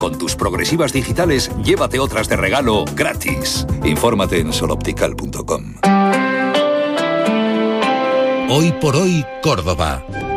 Con tus progresivas digitales, llévate otras de regalo gratis. Infórmate en soloptical.com. Hoy por hoy, Córdoba.